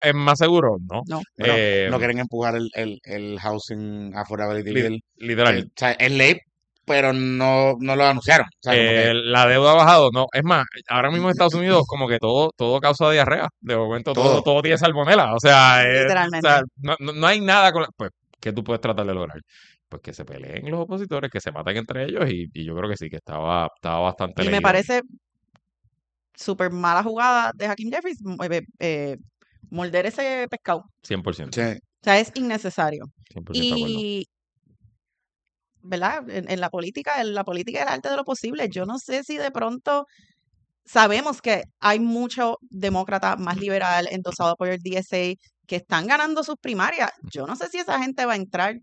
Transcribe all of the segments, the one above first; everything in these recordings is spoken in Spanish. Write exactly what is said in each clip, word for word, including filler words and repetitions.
es más seguro, ¿no? No. Bueno, Eh, no quieren empujar el, el, el Housing Affordability li- Bill. literal. El- o sea, es ley, pero no, no lo anunciaron. O sea, como Eh, que la deuda ha bajado, no. Es más, ahora mismo en Estados Unidos como que todo, todo causa diarrea. De momento todo, todo. todo tiene salmonela. O sea, eh, o Literalmente. sea, no, no- no hay nada con la- pues, que tú puedes tratar de lograr. Pues que se peleen los opositores, que se maten entre ellos y, y yo creo que sí, que estaba, estaba bastante Y me leído. parece súper mala jugada de Hakeem Jeffries eh, eh, morder ese pescado. cien por ciento. Sí. O sea, es innecesario. cien por ciento de acuerdo. Y, ¿verdad? En, en la política, en la política es el arte de lo posible. Yo no sé si de pronto sabemos que hay mucho demócrata más liberal endosado por el D S A que están ganando sus primarias. Yo no sé si esa gente va a entrar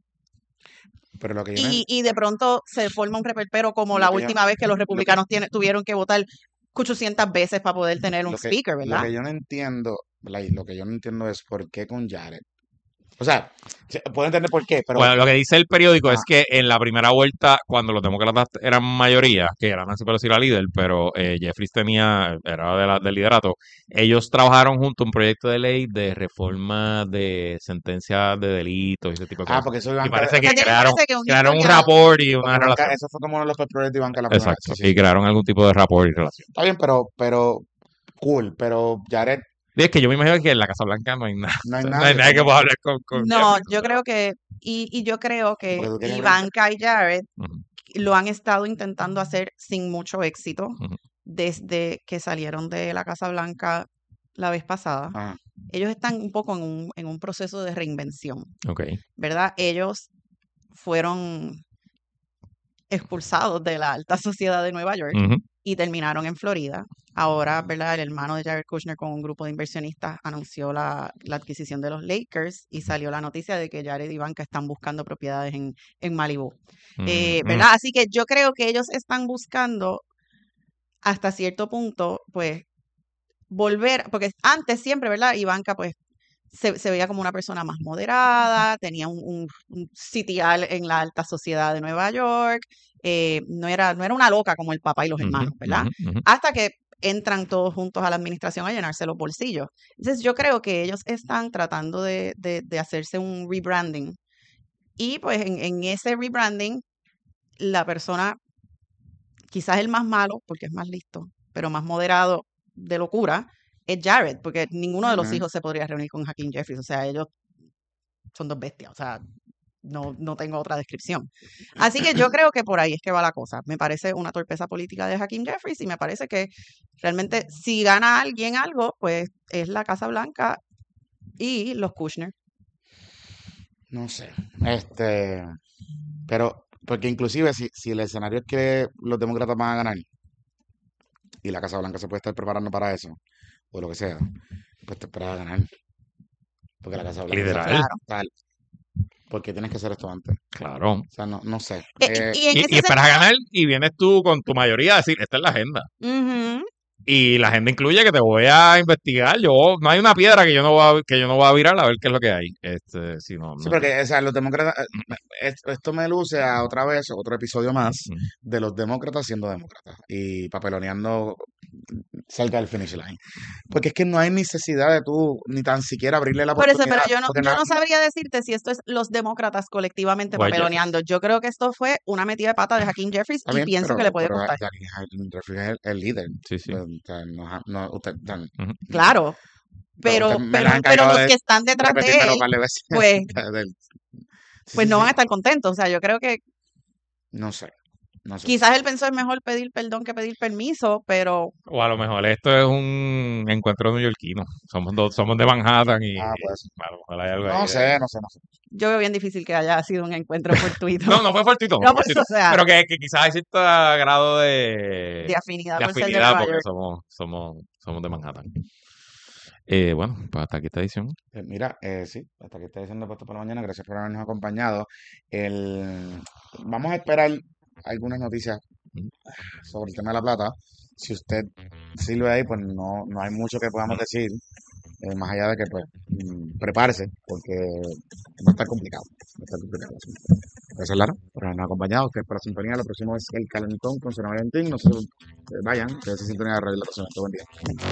Pero lo que yo no, y, y de pronto se forma un reperpero como Lo la que yo- última vez que los lo que- republicanos tiene- tuvieron que votar ochocientas veces para poder tener un lo que, speaker, lo ¿verdad? que yo no entiendo, ¿verdad? Y lo que yo no entiendo es por qué con Jared. O sea, se- puedo entender por qué, pero Bueno, lo que dice el periódico es Ajá. que en la primera vuelta, cuando los demócratas eran mayoría, que era Nancy Pelosi la líder, pero eh, Jeffries tenía, era de la- del liderato, ellos trabajaron junto a un proyecto de ley de reforma de sentencias de delitos y ese tipo de ah, cosas. porque eso Y Ivanka, parece O que sea, tiene- crearon, parece que un crearon un historial- rapport y porque una Ivanka- relación. eso fue como uno de los pet projects de Ivanka la primera Exacto. vez. Sí, sí. Y crearon algún tipo de rapport y relación. Está bien, pero, pero cool, pero Jared Y es que yo me imagino que en la Casa Blanca no hay nada. no hay No nada. hay nadie que pueda hablar con, con No, Jeffries, yo o sea. creo que, y, y yo creo que Porque tú querías Ivanka y Jared Ujú, lo han estado intentando hacer sin mucho éxito ujú. desde que salieron de la Casa Blanca la vez pasada. Ajá. Ellos están un poco en un, en un proceso de reinvención, Ok. ¿verdad? Ellos fueron expulsados de la alta sociedad de Nueva York Ujú. y terminaron en Florida. Ahora, ¿verdad? El hermano de Jared Kushner con un grupo de inversionistas anunció la, la adquisición de los Lakers y salió la noticia de que Jared y Ivanka están buscando propiedades en, en Malibu. Eh, Mm, ¿verdad? Así que yo creo que ellos están buscando hasta cierto punto, pues, volver, porque antes siempre, ¿verdad? Ivanka, pues, se, se veía como una persona más moderada, tenía un, un, un sitial en la alta sociedad de Nueva York, eh, no era, no era una loca como el papá y los ujú, hermanos, ¿verdad? ujú, ujú. Hasta que entran todos juntos a la administración a llenarse los bolsillos. Entonces yo creo que ellos están tratando de, de, de hacerse un rebranding y pues en, en ese rebranding la persona, quizás el más malo, porque es más listo, pero más moderado de locura, es Jared, porque ninguno de los Ujú. hijos se podría reunir con Hakeem Jeffries, o sea, ellos son dos bestias, o sea, no, no tengo otra descripción. Así que yo creo que por ahí es que va la cosa. Me parece una torpeza política de Hakeem Jeffries y me parece que realmente si gana alguien algo, pues es la Casa Blanca y los Kushner. No sé. Este, pero, porque inclusive si, si el escenario es que los demócratas van a ganar y la Casa Blanca se puede estar preparando para eso, o lo que sea, pues te esperas a ganar. Porque la Casa Blanca Literal. Claro. tal. Porque tienes que hacer esto antes. Claro. O sea, no, no sé. Eh, Eh, y en Y, ese y esperas a sentido, ganar y vienes tú con tu mayoría a decir, esta es la agenda. ujú, Y la agenda incluye que te voy a investigar. Yo no hay una piedra que yo no voy a, que yo no voy a virar a ver qué es lo que hay. Este, si no, sí, no. porque, o sea, los demócratas, eh, es- esto me luce a otra vez, otro episodio más Ujú. de los demócratas siendo demócratas y papeloneando cerca del finish line. Porque es que no hay necesidad de tú ni tan siquiera abrirle la Por eso, pero oportunidad. yo no, Porque yo na- no sabría decirte si esto es los demócratas colectivamente O a papeloneando. Yo creo que esto fue una metida de pata de Hakeem Jeffries Está y bien, pienso pero, que le puede pero costar. Jackie Jeffries es el, el líder. Sí, sí. O sea, no, no, usted, tan- Ujú. Claro, pero pero, usted me pero, la ha pero encargado los de que están detrás de repetírmelo un él, par de veces. pues, Del- sí, pues sí, no sí. van a estar contentos. O sea, yo creo que No sé, no sé. quizás él pensó es mejor pedir perdón que pedir permiso, pero O a lo mejor esto es un encuentro neoyorquino. Somos dos, somos de Manhattan y Ah, pues sí. a lo mejor hay algo ahí No de- sé, no sé, no sé. yo veo bien difícil que haya sido un encuentro fortuito No, no fue fortuito, no No, fue pues, fortuito. o sea, Pero que, que quizás hay cierto grado de, de afinidad de por ser de afinidad Nueva porque York. somos, somos, somos de Manhattan. Eh, bueno, pues hasta aquí esta edición. Eh, Mira, eh, sí, hasta que esté diciendo puesto por la mañana, gracias por habernos acompañado. El... Vamos a esperar algunas noticias Ujú. sobre el tema de la plata. Si usted sirve ahí, pues no, no hay mucho que podamos decir, eh, más allá de que pues mm, prepárese, porque va a estar complicado. Va a estar complicado. el asunto. Gracias, Lara, por habernos acompañado. Ustedes por la sintonía. Lo próximo es El Calentón con San Valentín. No se eh, vayan, que se sintonía de radio la próxima. Buen día.